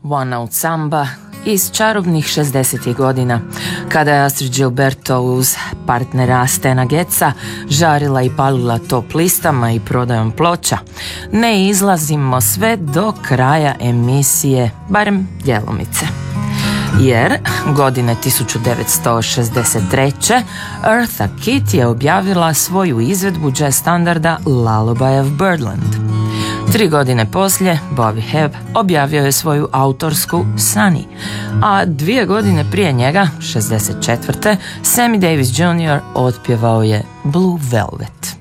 One Note Samba iz čarobnih 60. godina, kada je Astrid Gilberto uz partnera Stana Getza žarila i palila top listama i prodajom ploča. Ne izlazimo sve do kraja emisije, barem djelomice. Jer godine 1963. Eartha Kitt je objavila svoju izvedbu jazz standarda Lullaby of Birdland. 3 godine poslije Bobby Hebb objavio je svoju autorsku Sunny, a 2 godine prije njega, 64. Sammy Davis Jr. otpjevao je Blue Velvet.